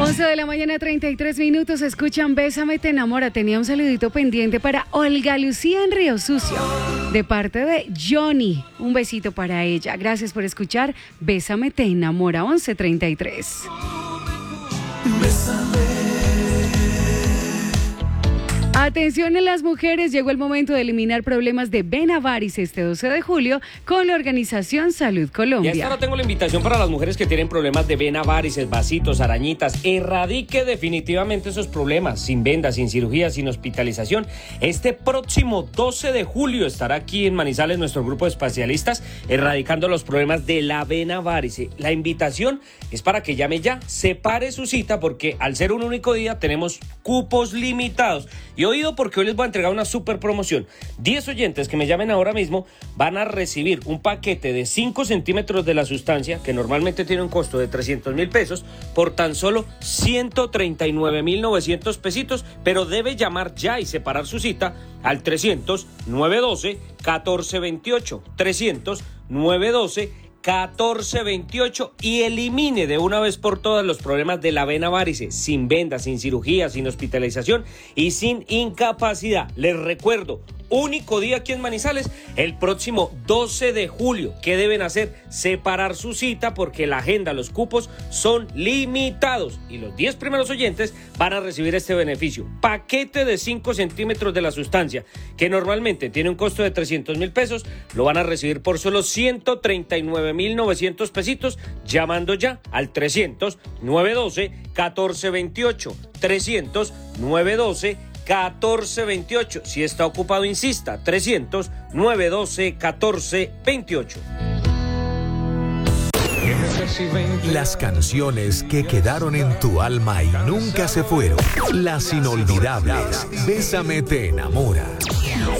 11 de la mañana, 33 minutos. Escuchan Bésame, te enamora. Tenía un saludito pendiente para Olga Lucía en Río Sucio, de parte de Johnny. Un besito para ella. Gracias por escuchar Bésame, te enamora. 11:33. Atención a las mujeres, llegó el momento de eliminar problemas de vena varice este 12 de julio con la organización Salud Colombia. Y ahora tengo la invitación para las mujeres que tienen problemas de vena varices, vasitos, arañitas. Erradique definitivamente esos problemas, sin vendas, sin cirugía, sin hospitalización. Este próximo 12 de julio estará aquí en Manizales nuestro grupo de especialistas erradicando los problemas de la vena varice. La invitación es para que llame ya, separe su cita porque al ser un único día tenemos cupos limitados. Y oído porque hoy les voy a entregar una super promoción. 10 oyentes que me llamen ahora mismo van a recibir un paquete de 5 centímetros de la sustancia que normalmente tiene un costo de 300.000 pesos por tan solo 139.900 pesitos, pero debe llamar ya y separar su cita al 300-912-1428, 300-912-1428 y elimine de una vez por todas los problemas de la vena varice, sin vendas, sin cirugía, sin hospitalización y sin incapacidad. Les recuerdo, único día aquí en Manizales, el próximo 12 de julio. ¿Qué deben hacer? Separar su cita porque la agenda, los cupos son limitados y los 10 primeros oyentes van a recibir este beneficio. Paquete de 5 centímetros de la sustancia que normalmente tiene un costo de 300.000 pesos, lo van a recibir por solo 139.900 pesitos llamando ya al 300-912-1428, 300-912-1428. Si está ocupado, insista, 300-912-1428. Las canciones que quedaron en tu alma y nunca se fueron. Las inolvidables. Bésame, te enamora.